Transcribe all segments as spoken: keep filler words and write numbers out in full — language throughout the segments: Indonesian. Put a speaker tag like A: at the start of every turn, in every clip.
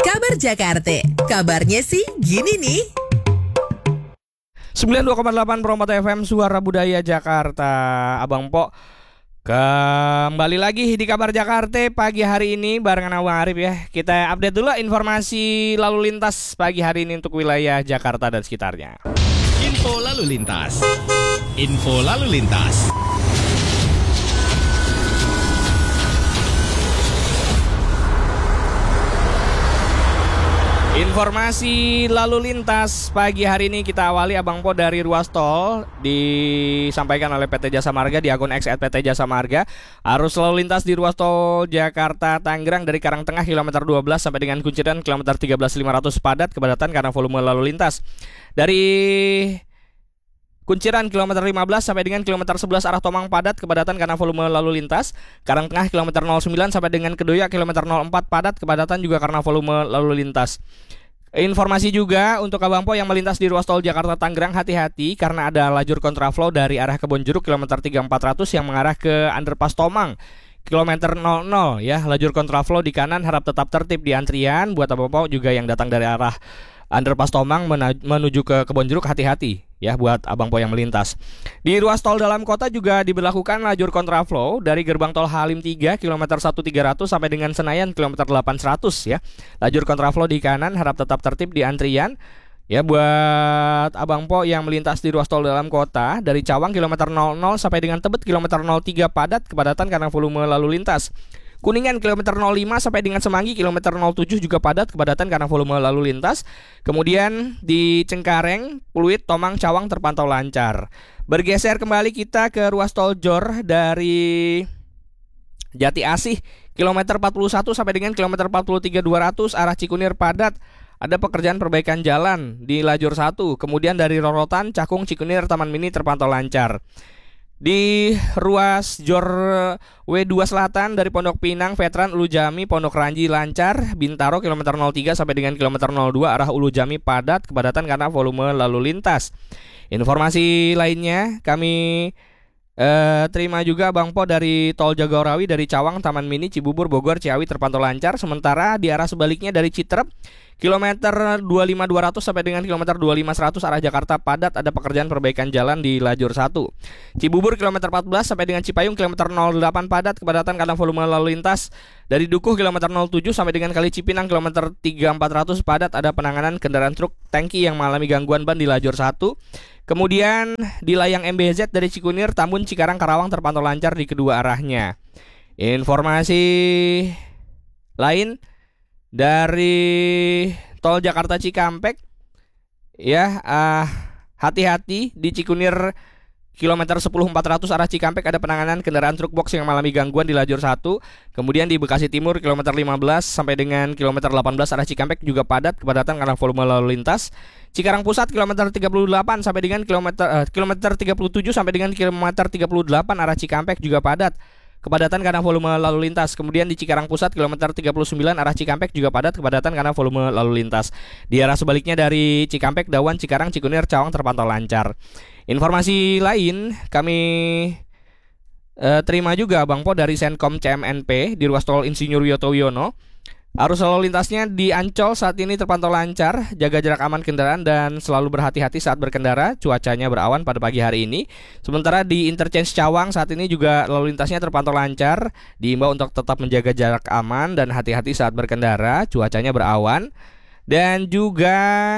A: Kabar Jakarta, kabarnya sih gini nih.
B: sembilan puluh dua koma delapan Promoto F M, Suara Budaya Jakarta. Abang Po kembali lagi di Kabar Jakarta pagi hari ini barengan Abang Arif ya. Kita update dulu informasi lalu lintas pagi hari ini untuk wilayah Jakarta dan sekitarnya.
C: Info lalu lintas. Info lalu lintas.
B: Informasi lalu lintas pagi hari ini kita awali Abang Po dari ruas tol disampaikan oleh P T Jasa Marga di akun X at P T Jasa Marga. Arus lalu lintas di ruas tol Jakarta Tangerang dari Karangtengah kilometer dua belas sampai dengan Kunciran kilometer tiga belas lima ratus padat kepadatan karena volume lalu lintas. Dari Kunciran kilometer lima belas sampai dengan kilometer sebelas arah Tomang padat kepadatan karena volume lalu lintas. Karangtengah kilometer nol sembilan sampai dengan Kedoya kilometer nol empat padat kepadatan juga karena volume lalu lintas. Informasi juga untuk Abang Po yang melintas di ruas tol Jakarta Tangerang, hati-hati karena ada lajur kontraflow dari arah Kebonjeruk kilometer tiga empat ratus yang mengarah ke Underpass Tomang kilometer nol nol ya. Lajur kontraflow di kanan harap tetap tertib di antrian. Buat Abang Po juga yang datang dari arah Underpass Tomang menuju ke Kebonjeruk, hati-hati ya buat Abang Po yang melintas. Di ruas tol dalam kota juga diberlakukan lajur kontraflow dari gerbang tol Halim tiga kilometer satu tiga ratus sampai dengan Senayan kilometer delapan seratus ya. Lajur kontraflow di kanan harap tetap tertib di antrian. Ya buat Abang Po yang melintas di ruas tol dalam kota dari Cawang kilometer nol nol sampai dengan Tebet kilometer nol tiga padat kepadatan karena volume lalu lintas. Kuningan kilometer nol lima sampai dengan Semanggi kilometer nol tujuh juga padat kepadatan karena volume lalu lintas. Kemudian di Cengkareng, Pluit, Tomang, Cawang terpantau lancar. Bergeser kembali kita ke ruas tol Jor dari Jati Asih kilometer empat puluh satu sampai dengan kilometer empat puluh tiga dua ratus arah Cikunir padat. Ada pekerjaan perbaikan jalan di lajur satu. Kemudian dari Rorotan, Cakung, Cikunir, Taman Mini terpantau lancar. Di ruas Jor W dua Selatan dari Pondok Pinang, Veteran, Ulu Jami, Pondok Ranji lancar. Bintaro kilometer nol tiga sampai dengan kilometer nol dua arah Ulu Jami padat kepadatan karena volume lalu lintas. Informasi lainnya kami eh, terima juga Bang Po dari Tol Jagorawi dari Cawang, Taman Mini, Cibubur, Bogor, Ciawi terpantau lancar. Sementara di arah sebaliknya dari Citerep kilometer dua puluh lima dua ratus sampai dengan kilometer dua puluh lima seratus arah Jakarta padat, ada pekerjaan perbaikan jalan di lajur satu. Cibubur kilometer empat belas sampai dengan Cipayung kilometer nol delapan padat kepadatan karena volume lalu lintas. Dari Dukuh kilometer nol tujuh sampai dengan Kali Cipinang kilometer tiga empat ratus padat, ada penanganan kendaraan truk tangki yang mengalami gangguan ban di lajur satu. Kemudian di layang M B Z dari Cikunir, Tambun, Cikarang, Karawang terpantau lancar di kedua arahnya. Informasi lain dari tol Jakarta Cikampek ya, uh, hati-hati di Cikunir kilometer sepuluh empat ratus arah Cikampek ada penanganan kendaraan truk box yang mengalami gangguan di lajur satu. Kemudian di Bekasi Timur kilometer lima belas sampai dengan kilometer delapan belas arah Cikampek juga padat kepadatan karena volume lalu lintas. Cikarang Pusat kilometer tiga puluh delapan sampai dengan kilometer uh, kilometer tiga puluh tujuh sampai dengan kilometer tiga puluh delapan arah Cikampek juga padat kepadatan karena volume lalu lintas. Kemudian di Cikarang Pusat kilometer tiga puluh sembilan arah Cikampek juga padat kepadatan karena volume lalu lintas. Di arah sebaliknya dari Cikampek, Dawan, Cikarang, Cikunir, Cawang terpantau lancar. Informasi lain kami eh, terima juga Bang Po dari Senkom C M N P di ruas tol Insinyur Wiyoto Wiono. Arus lalu lintasnya di Ancol saat ini terpantau lancar, jaga jarak aman kendaraan dan selalu berhati-hati saat berkendara. Cuacanya berawan pada pagi hari ini. Sementara di interchange Cawang saat ini juga lalu lintasnya terpantau lancar. Diimbau untuk tetap menjaga jarak aman dan hati-hati saat berkendara. Cuacanya berawan. Dan juga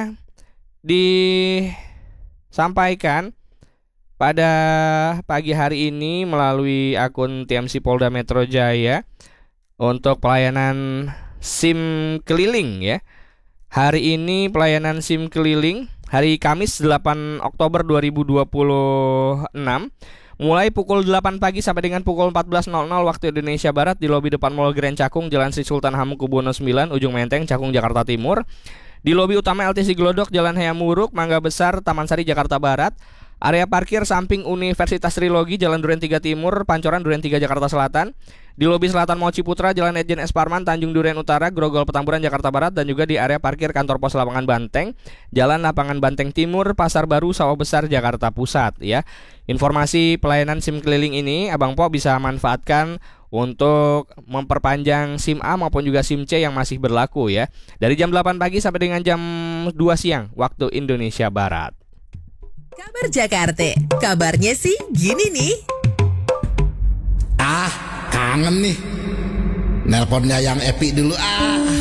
B: disampaikan pada pagi hari ini melalui akun T M C Polda Metro Jaya untuk pelayanan SIM keliling ya. Hari ini pelayanan SIM keliling hari Kamis delapan Oktober dua ribu dua puluh enam mulai pukul delapan pagi sampai dengan pukul empat belas nol nol waktu Indonesia Barat di lobi depan Mall Grand Cakung, Jalan Sri Sultan Hamengkubuwono sembilan, Ujung Menteng, Cakung, Jakarta Timur. Di lobi utama L T C Glodok, Jalan Hayamuruk, Mangga Besar, Taman Sari, Jakarta Barat. Area parkir samping Universitas Trilogi, Jalan Duren tiga Timur, Pancoran, Duren tiga, Jakarta Selatan. Di lobi selatan Mall Ciputra, Jalan Ejen S. Parman, Tanjung Duren Utara, Grogol, Petamburan, Jakarta Barat. Dan juga di area parkir kantor pos Lapangan Banteng, Jalan Lapangan Banteng Timur, Pasar Baru, Sawah Besar, Jakarta Pusat ya. Informasi pelayanan SIM keliling ini Abang Po bisa manfaatkan untuk memperpanjang SIM A maupun juga SIM C yang masih berlaku ya. Dari jam delapan pagi sampai dengan jam dua siang waktu Indonesia Barat.
A: Kabar Jakarta, kabarnya sih gini nih.
D: Ah, kangen nih. Nelponnya yang epic dulu ah.